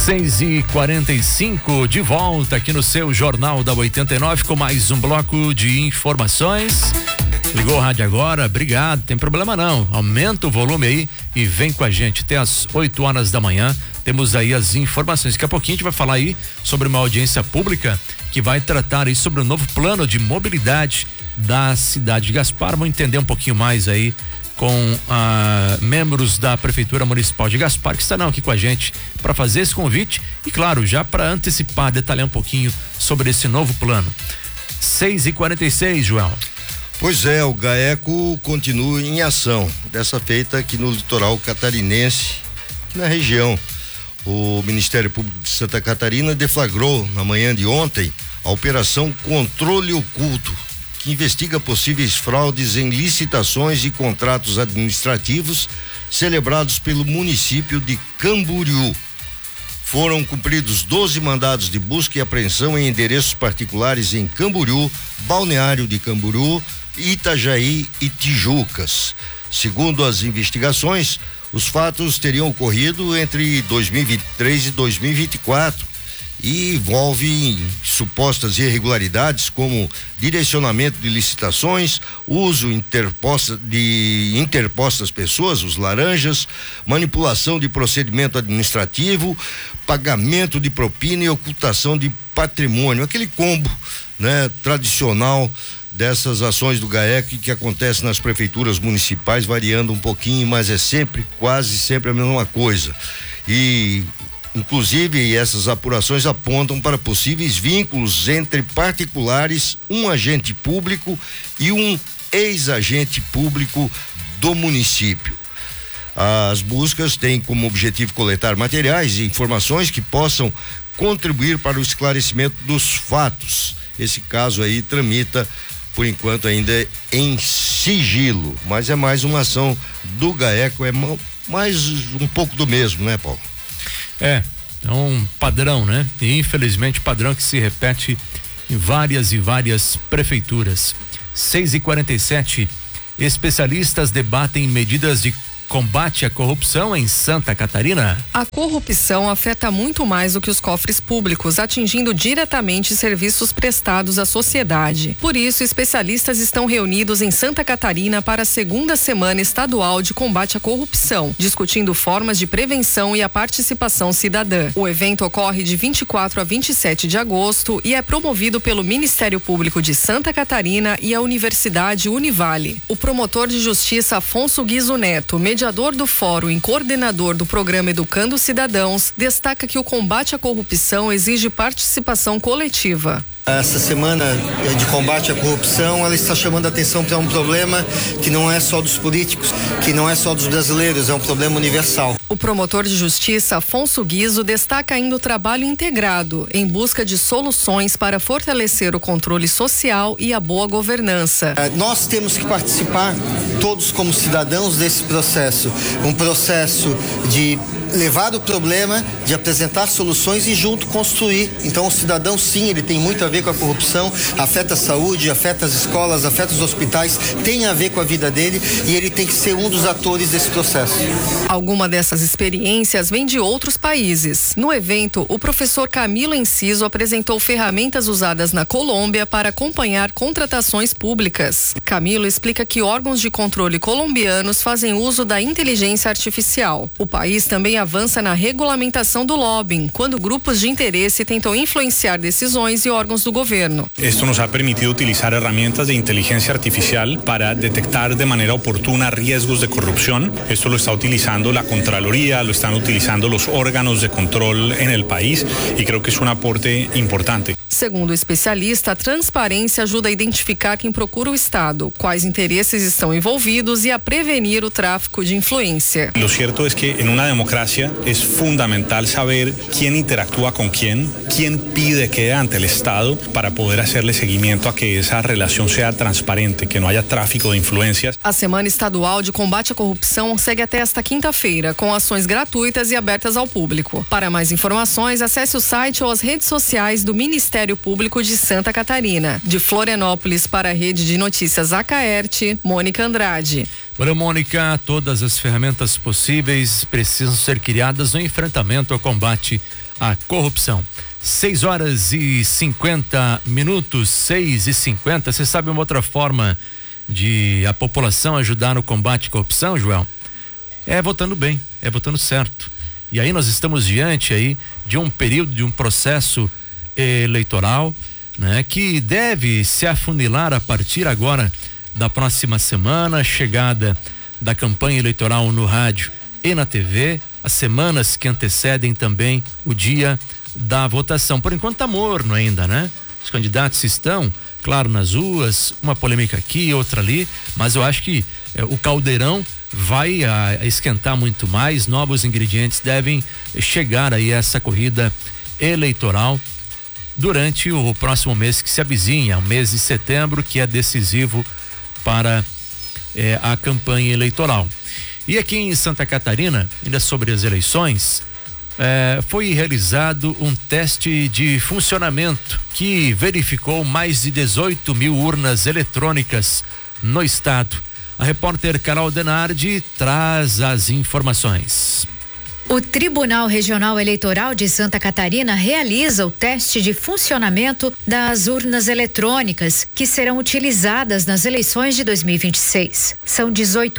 6h45, de volta aqui no seu Jornal da 89 com mais um bloco de informações. Ligou o rádio agora? Obrigado, tem problema não. Aumenta o volume aí e vem com a gente até às 8 horas da manhã. Temos aí as informações. Daqui a pouquinho a gente vai falar aí sobre uma audiência pública que vai tratar aí sobre o novo plano de mobilidade da cidade de Gaspar. Vamos entender um pouquinho mais aí com membros da Prefeitura Municipal de Gaspar, que estarão aqui com a gente para fazer esse convite e, claro, já para antecipar, detalhar um pouquinho sobre esse novo plano. 6h46, João. Pois é, o GAECO continua em ação, dessa feita aqui no litoral catarinense, aqui na região. O Ministério Público de Santa Catarina deflagrou na manhã de ontem a Operação Controle Oculto, que investiga possíveis fraudes em licitações e contratos administrativos celebrados pelo município de Camboriú. Foram cumpridos 12 mandados de busca e apreensão em endereços particulares em Camboriú, Balneário de Camboriú, Itajaí e Tijucas. Segundo as investigações, os fatos teriam ocorrido entre 2023 e 2024 e envolvem supostas irregularidades como direcionamento de licitações, uso de interpostas pessoas, os laranjas, manipulação de procedimento administrativo, pagamento de propina e ocultação de patrimônio, aquele combo, né, tradicional dessas ações do GAECO que acontece nas prefeituras municipais, variando um pouquinho, mas é sempre, quase sempre a mesma coisa. E inclusive, essas apurações apontam para possíveis vínculos entre particulares, um agente público e um ex-agente público do município. As buscas têm como objetivo coletar materiais e informações que possam contribuir para o esclarecimento dos fatos. Esse caso aí tramita, por enquanto, ainda em sigilo, mas é mais uma ação do GAECO, é mais um pouco do mesmo, né, Paulo? É um padrão, né? E infelizmente padrão que se repete em várias e várias prefeituras. 6h47, especialistas debatem medidas de combate à corrupção em Santa Catarina. A corrupção afeta muito mais do que os cofres públicos, atingindo diretamente serviços prestados à sociedade. Por isso, especialistas estão reunidos em Santa Catarina para a segunda semana estadual de combate à corrupção, discutindo formas de prevenção e a participação cidadã. O evento ocorre de 24 a 27 de agosto e é promovido pelo Ministério Público de Santa Catarina e a Universidade Univale. O promotor de justiça Afonso Guizo Neto, mediador do fórum e coordenador do programa Educando Cidadãos, destaca que o combate à corrupção exige participação coletiva. Essa semana de combate à corrupção, ela está chamando a atenção para um problema que não é só dos políticos, que não é só dos brasileiros, é um problema universal. O promotor de justiça Afonso Guizo destaca ainda o trabalho integrado em busca de soluções para fortalecer o controle social e a boa governança. Nós temos que participar, todos como cidadãos, desse processo. Um processo de levar o problema, de apresentar soluções e junto construir. Então o cidadão, sim, ele tem muito a ver com a corrupção, afeta a saúde, afeta as escolas, afeta os hospitais, tem a ver com a vida dele e ele tem que ser um dos atores desse processo. Alguma dessas experiências vem de outros países. No evento, o professor Camilo Enciso apresentou ferramentas usadas na Colômbia para acompanhar contratações públicas. Camilo explica que órgãos de controle colombianos fazem uso da inteligência artificial. O país também avança na regulamentação do lobbying, quando grupos de interesse tentam influenciar decisões e órgãos do governo. Esto nos ha permitido utilizar herramientas de inteligencia artificial para detectar de manera oportuna riesgos de corrupción. Esto lo está utilizando la Contraloría, lo están utilizando los órganos de control en el país y creo que es un aporte importante. Segundo o especialista, a transparência ajuda a identificar quem procura o Estado, quais interesses estão envolvidos e a prevenir o tráfico de influência. Lo cierto es que en una democracia es fundamental saber quién interactúa con quién pide qué ante el Estado para poder hacerle seguimiento a que esa relación sea transparente, que no haya tráfico de influencias. A Semana Estadual de Combate à Corrupção segue até esta quinta-feira, com ações gratuitas e abertas ao público. Para mais informações, acesse o site ou as redes sociais do Ministério Ministério Público de Santa Catarina. De Florianópolis para a Rede de Notícias Acaerte, Mônica Andrade. Valeu, Mônica. Todas as ferramentas possíveis precisam ser criadas no enfrentamento ao combate à corrupção. 6h50, 6h50. Você sabe uma outra forma de a população ajudar no combate à corrupção, Joel? É votando bem, é votando certo. E aí nós estamos diante aí de um período, de um processo eleitoral, né, que deve se afunilar a partir agora da próxima semana, chegada da campanha eleitoral no rádio e na TV, as semanas que antecedem também o dia da votação. Por enquanto tá morno ainda, né? Os candidatos estão, claro, nas ruas, uma polêmica aqui, outra ali, mas eu acho que o caldeirão vai a esquentar muito mais, novos ingredientes devem chegar aí a essa corrida eleitoral durante o próximo mês que se avizinha, o mês de setembro, que é decisivo para a campanha eleitoral. E aqui em Santa Catarina, ainda sobre as eleições, foi realizado um teste de funcionamento que verificou mais de 18 mil urnas eletrônicas no estado. A repórter Carol Denardi traz as informações. O Tribunal Regional Eleitoral de Santa Catarina realiza o teste de funcionamento das urnas eletrônicas que serão utilizadas nas eleições de 2026. São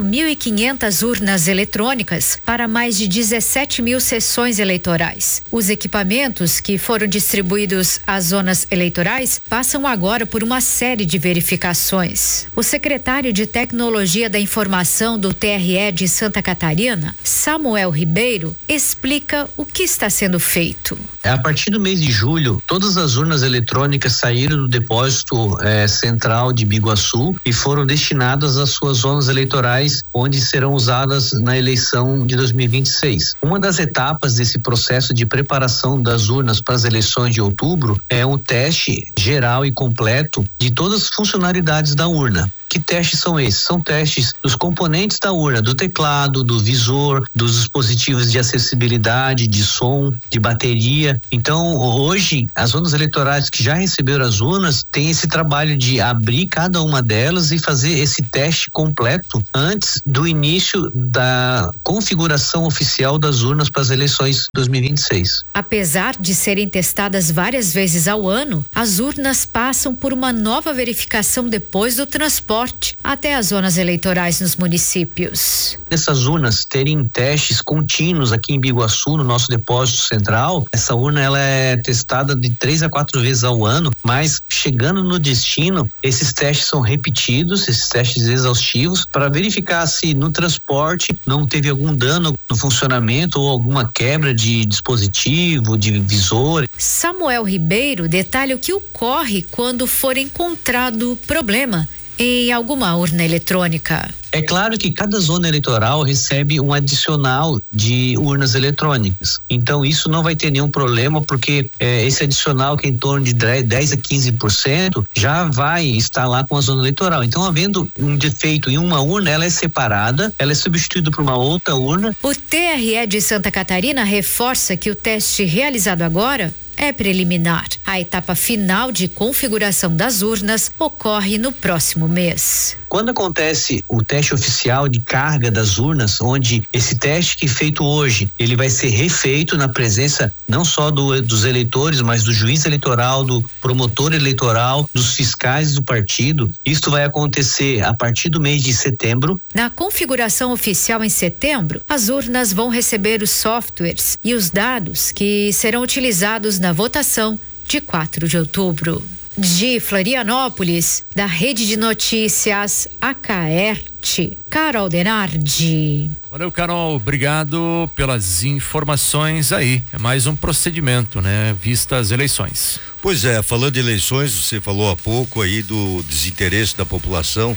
18.500 urnas eletrônicas para mais de 17 mil sessões eleitorais. Os equipamentos que foram distribuídos às zonas eleitorais passam agora por uma série de verificações. O secretário de Tecnologia da Informação do TRE de Santa Catarina, Samuel Ribeiro, explica o que está sendo feito. A partir do mês de julho, todas as urnas eletrônicas saíram do depósito central de Biguaçu e foram destinadas às suas zonas eleitorais, onde serão usadas na eleição de 2026. Uma das etapas desse processo de preparação das urnas para as eleições de outubro é um teste geral e completo de todas as funcionalidades da urna. Que testes são esses? São testes dos componentes da urna, do teclado, do visor, dos dispositivos de acessibilidade, de som, de bateria. Então, hoje, as urnas eleitorais que já receberam as urnas têm esse trabalho de abrir cada uma delas e fazer esse teste completo antes do início da configuração oficial das urnas para as eleições 2026. Apesar de serem testadas várias vezes ao ano, as urnas passam por uma nova verificação depois do transporte até as zonas eleitorais nos municípios. Essas urnas terem testes contínuos aqui em Biguaçu, no nosso depósito central, essa urna ela é testada de 3 a 4 vezes ao ano, mas chegando no destino, esses testes são repetidos, esses testes exaustivos, para verificar se no transporte não teve algum dano no funcionamento ou alguma quebra de dispositivo, de visor. Samuel Ribeiro detalha o que ocorre quando for encontrado problema em alguma urna eletrônica. É claro que cada zona eleitoral recebe um adicional de urnas eletrônicas. Então isso não vai ter nenhum problema, porque esse adicional, que é em torno de 10 a 15%, já vai estar lá com a zona eleitoral. Então, havendo um defeito em uma urna, ela é separada, ela é substituída por uma outra urna. O TRE de Santa Catarina reforça que o teste realizado agora é preliminar. A etapa final de configuração das urnas ocorre no próximo mês. Quando acontece o teste oficial de carga das urnas, onde esse teste que é feito hoje, ele vai ser refeito na presença não só dos eleitores, mas do juiz eleitoral, do promotor eleitoral, dos fiscais do partido. Isto vai acontecer a partir do mês de setembro. Na configuração oficial em setembro, as urnas vão receber os softwares e os dados que serão utilizados na votação de 4 de outubro. De Florianópolis, da Rede de Notícias Acaerte, Carol Denardi. Valeu, Carol, obrigado pelas informações aí. É mais um procedimento, né? Vista as eleições. Pois é, falando de eleições, você falou há pouco aí do desinteresse da população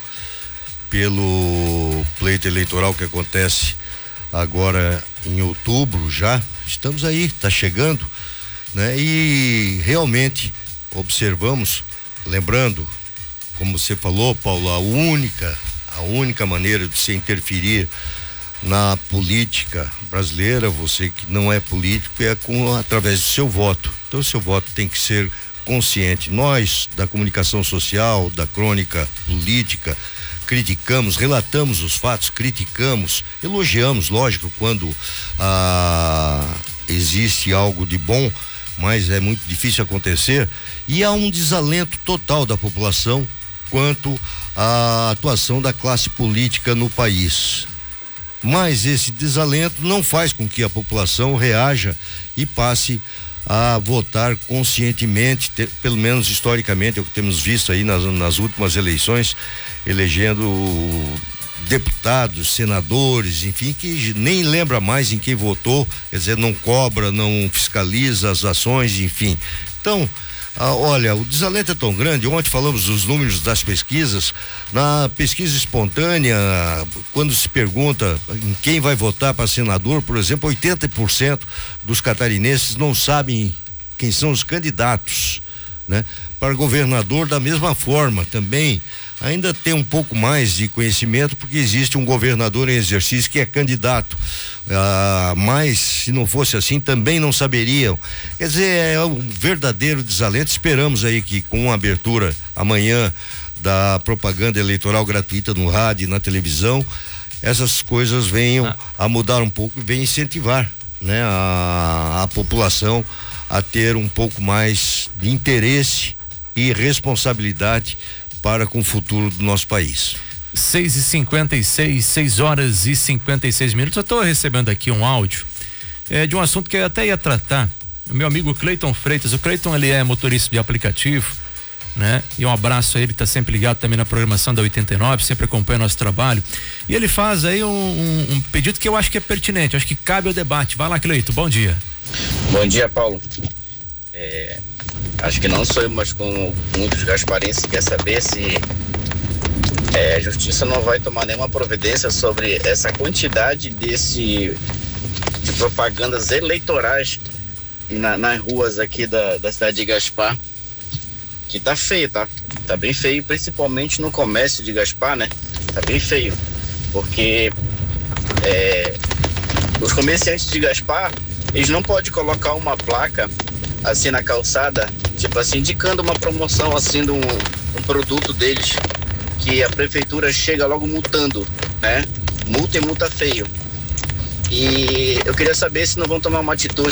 pelo pleito eleitoral que acontece agora em outubro já. Estamos aí, tá chegando, né? E realmente observamos, lembrando, como você falou, Paulo, a única maneira de se interferir na política brasileira, você que não é político, é através do seu voto. Então, o seu voto tem que ser consciente. Nós, da comunicação social, da crônica política, criticamos, relatamos os fatos, criticamos, elogiamos, lógico, quando existe algo de bom, mas é muito difícil acontecer, e há um desalento total da população quanto à atuação da classe política no país. Mas esse desalento não faz com que a população reaja e passe a votar conscientemente, pelo menos historicamente, é o que temos visto aí nas últimas eleições, elegendo deputados, senadores, enfim, que nem lembra mais em quem votou, quer dizer, não cobra, não fiscaliza as ações, enfim. Então, olha, o desalento é tão grande. Ontem falamos dos números das pesquisas. Na pesquisa espontânea, quando se pergunta em quem vai votar para senador, por exemplo, 80% dos catarinenses não sabem quem são os candidatos, né? Para governador, da mesma forma, também ainda tem um pouco mais de conhecimento, porque existe um governador em exercício que é candidato, mas se não fosse assim também não saberiam. Quer dizer, é um verdadeiro desalento. Esperamos aí que com a abertura amanhã da propaganda eleitoral gratuita no rádio e na televisão, essas coisas venham a mudar um pouco e venham incentivar, né, a população a ter um pouco mais de interesse e responsabilidade para com o futuro do nosso país. 6h56, 6h56. Eu estou recebendo aqui um áudio de um assunto que eu até ia tratar. O meu amigo Cleiton Freitas. O Cleiton, ele é motorista de aplicativo, né? E um abraço a ele, que tá sempre ligado também na programação da 89, sempre acompanha nosso trabalho. E ele faz aí um pedido que eu acho que é pertinente, acho que cabe ao debate. Vai lá, Cleiton, bom dia. Bom dia, Paulo. Acho que não sou eu, mas como muitos gasparenses, quer saber se a justiça não vai tomar nenhuma providência sobre essa quantidade de propagandas eleitorais nas ruas aqui da cidade de Gaspar, que tá feio, tá bem feio, principalmente no comércio de Gaspar, né? Tá bem feio, porque os comerciantes de Gaspar, eles não podem colocar uma placa assim na calçada, tipo assim, indicando uma promoção assim de um produto deles, que a prefeitura chega logo multando, né? Multa e multa feio. E eu queria saber se não vão tomar uma atitude